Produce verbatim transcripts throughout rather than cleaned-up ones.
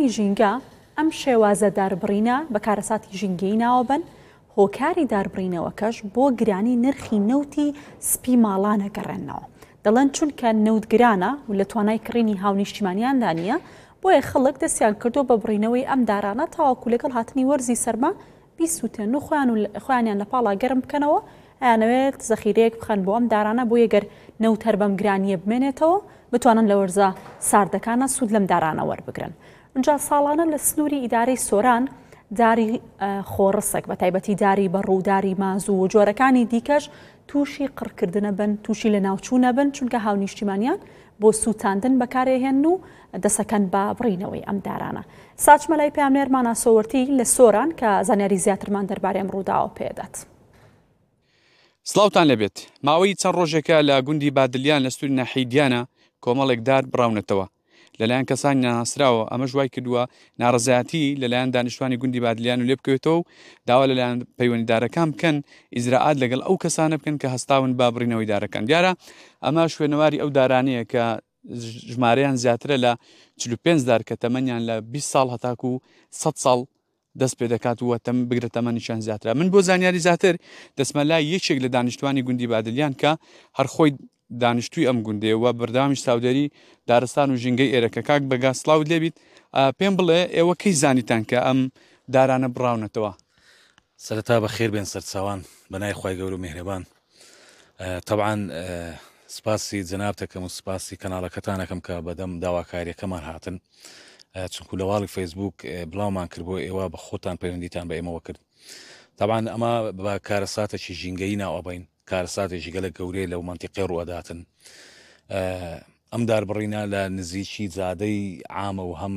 کارەساتەکانی ژینگە ئەم شێوازە داربڕینە بە کارەساتی ژینگەی ناوەبن هۆکاری داربڕینەوەکەش بۆ گرانی نرخی نەوتی سپی ماڵانە گەڕێنەوە. دەڵێن چونکە نەوت گرانە و لە توانای کڕینی هاونیشتیمانیاندا نییە بۆیە خەڵک دەستیان کردو بە بڕینەوەی ئەم دارانە تاواکو لەگەڵ هاتنی وەرزی سەرما بیسووتێن و خۆیانیان لە پاڵا گەرم بکەنەوە ئەیانەوێت زەخیرەیەک بخەن بۆ ئەم دارانە بۆ یەگەر نەوت هەر بەم گرانیە بمێنێتەوە بتوانن لە وەرزە ساردەکانە سوود لەم دارانە وەربگرن. اینجا ساڵانە لە سنووری ئیدارەی سۆران داری خۆڕسک بە تایبەتی داری بەڕوو داری مازوو و جۆرەکانی دیکەش تووشی قڕکردنە بن تووشی لە ناوچوونە بن چونکە هاونیشتیمانیان بۆ سووتاندن بەکارێهێن و دەسەکەن بە بڕینەوەی ئەم دارانە. ساچمەلای پامنێرمان ئاسۆوەرتی لە سۆران کە زانیاری زیاترمان دەربارەی ئەم ڕووداوە پێدات. سڵاوتان لەبێت. ماوەی چەند ڕۆژێکە لە گوندی بادلیان لە سووری ناحیدیانە کۆمەڵێک دار بڕاونەتەوە. لەلایەن کەسانی ناسراوە ئەمە ژوای کردووە ناڕزایەتی لەلایەن دانیشتوانی گوندی بادلیان و لێ بکەوێتەوە و داوا لەلایەن پەیوەندیدارەکان بکەن ئیزراعات لەگەڵ ئەو کەسانە بکەن کە هەستاون با بڕینەوەی دارەکان. دیارە ئەمە شوێنەواری ئەو دارانەیە کە ژمارەیان زیاترە لە چل و پێنج دار کە تەمەنیان لە بیست ساڵ هەتاکو و سەد ساڵ دەست پێ دەکات وە تەم بگرە تەمەنیشان زیاترە. من بۆ زانیاری زیاتر دەسمە لای یەکێک لە دانیشتوانی گوندی بادلیان کە هەرخۆی دانیشتووی ئەم گوندەوە بەردەوامی ساودەری دارستان و ژینگەی ئێرەکە کاک بەگا سڵاوت لێبیت پێم بڵێ ئێوە کەی زانیتان کە ئەم دارانە بڕاونەتەوە؟ سەرەتا بە خێر بێن سەرچاوان بەنای خوای گەورە و میهرەبان. طبعاً سپاسی جەنابتەکەم و سپاسی کەناڵەکەتانەکەم کە بەدەم داواکاریەکەمان هاتن چونکو لەواڵی فەیسبوک بڵاومان کرد بۆ ئێوە بە خۆتان پەیوەندیتان بە ئێمەوە کرد. طبعاً ئەمە بە کارەساتێکی ژینگەی ناوەبین کارەساتێکی گەلە گەورەی لەو مەنتیقەی ڕوەداتن. ئەم داربڕینە لە نزیکی زادەی عامە و هەم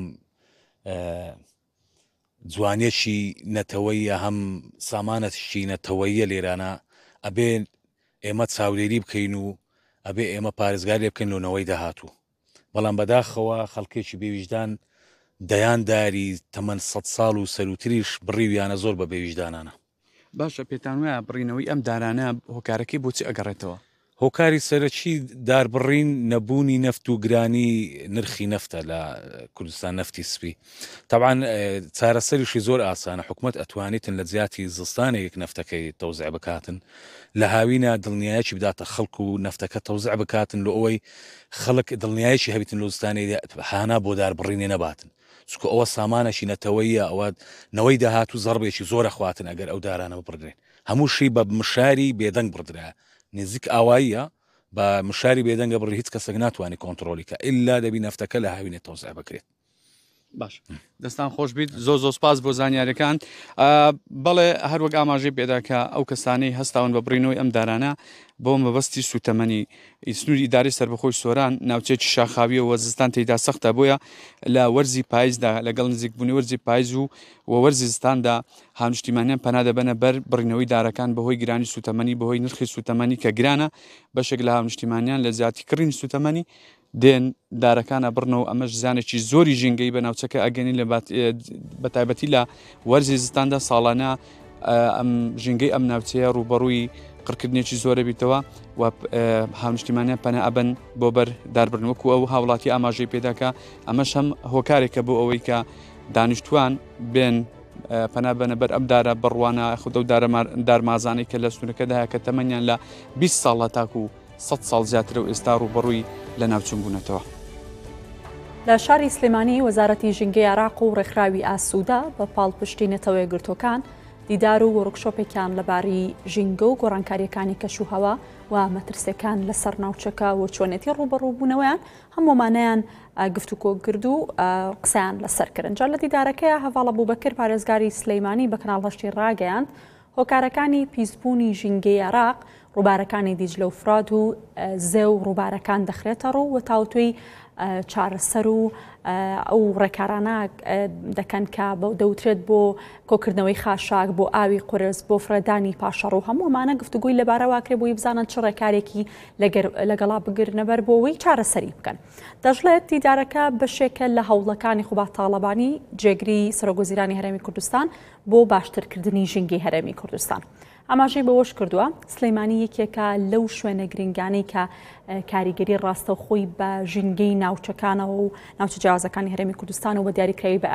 جوانێکی نەتەوەیە هەم سامانەتشی نەتەوەیە لێرانە ئەبێ ئێمە چاودێری بکەین و ئەبێ ئێمە پارێزگار لێ بکەین لەنەوەی داهاتوو. بەڵام بەداخەوە خەڵکێکی بێویژدان دەیان داری تەمەەن سەد ساڵ و سەروتریش بڕیویانە زۆر بە بێویژدانانە. باشە پێتان وایە بڕینەوەی ئەم دارانە هۆکارەکەی بۆچی ئەگەڕێتەوە؟ هۆکاری سەرەکی داربڕین نەبوونی نەفت و گرانی نرخی نەفتە لە کوردستان نەفتی سپی. طبعاً چارەسەریشی زۆر ئاسانە حکوومەت ئەتوانیتن لە جیاتی زستانێک نەفتەکەی تەوزیع بکاتن لە هاوینە دڵنیایەکی بداتە خەڵک و نەفتەکە تەوزیع بکاتن لە ئەوەی خەڵک دڵنیایەکی هەبیتن لە زستانی هانا بۆ داربڕینێ نەباتن چکە ئەوە سامانەشی نەتەوەیە ئەوە نەوەی داهات و زەڕبێکی زۆرە خواتن ئەگەر ئەو دارانە ببڕدرێن هەمووشی بە مشاری بێدەنگ بڕدرا نزیک ئاواییە بە مشاری بێدەنگە بڕی هیچ کەسێک ناتوانانی کۆنتترۆلیکە ئللا دەبی نەفتەکە لە هاوینێت تەوزیع بکرێت. باش دەستان خۆش بیت زۆ زۆ سپاس بۆ زانیاریەکان. بەڵێ هەروەک ئاماژەی پێدا کە ئەو کەسانەی هەستاون بە بڕینەوەی ئەم دارانە بۆ مەبەستی سوتەمەنی سنووری ئیدارەی سەربەخۆی سۆران ناوچێکی شاخاویە و وەرزستان تێیدا سەختە بۆیە لە وەرزی پاییزدا لەگەڵ نزیکبوونی وەرزی پاییز و وەرزی زستاندا هاونیشتیمانیان پەنا دەبەنە بەر بڕینەوەی دارەکان بەهۆی گرانی سوتەمەنی بەهۆی نرخی سوتەمەنی کە گرانە بەشێک لە هاونیشتیمانیان لە زیاتی کڕین سوتەمەنی دێن دارەکانە بڕنەوە ئەمەش زانێکی زۆری ژینگەی بە ناوچەکە ئەگەنی لە بە تایبەتی لە وەرزی زستاندا ساڵانە ئەم ژینگەی ئەم ناوچەیە ڕوبەڕووی قڕکردنێکی زۆرە بیتەوە و هاونیشتیمانیان پەنا ئەبن بۆ بەر داربرنوەکو ئەو هاوڵاتی ئاماژەی پێداکە ئەمەش هەم هۆکارێکە بۆ ئەوەی کە دانیشتوان بێن پەنا بەنە بەر ئەم دارە بڕوانە خودە و دارمازانەی کە لە سنوورەکەدایە کە تەمەنیان لە بیست ساڵ هەتاکو و سەد ساڵ زیاترە و ئێستا ڕوبەڕووی لە ناوچوون بوونەتەوە. لە شاری سلێمانی وەزارەتی ژینگەی عێراق و ڕێکخراوی ئاسوودا بە پاڵپشتی نەتەوەی گرتوەکان دیدار و وەرکشۆپێکیان لەباری ژینگە و گۆڕانکاریەکانی کەشوهەوا و مەترسیەکان لەسەر ناوچەکە و چۆنێتی ڕوبەڕووبوونەوەیان هەموومانەیان گفتوگۆ کرد و قسەیان لەسەر کردن. جا لە دیدارەکەیە هەڤاڵە بووبەکر پارێزگاری سلەیمانی بە کەناڵ هەشتی ڕاگەیاند هۆکارەکانی پیسبوونی ژینگەی عێراق ڕووبارەکانی دیجلە و فرات و زێ و ڕووبارەکان دەخرێتە ڕوو و تاوتوی چارەسەر و ئەو ڕێکارانە دەکەن کە بە دەوترێت بۆ کۆکردنەوەی خاشاک بۆ ئاوی قورس بۆ فرەدانی پاشەڕوو هەموومانە گفتوگوی لەبارەواکرێ بۆی بزانن چ ڕێکارێکی لەگەڵا بگرنەبەر بۆەوەی چارەسەری بکەن. دەژڵێت دیدارەکە بەشێکە لە هەوڵەکانی خوبات تاڵەبانی جێگری سەرۆکوەزیرانی هەرێمی کوردستان بۆ باشترکردنی ژینگەی هەرێمی کوردستان. ئاماژەی بەوەش کردووە سلەیمانی یەکێکە لەو شوێنە گرنگانەی کە کاریگەری ڕاستەوخۆی بە ژینگەی ناوچەکانەوە و ناوچە جیاوازەکانی هەرێمی کوردستان و بە دیاریکراوی بە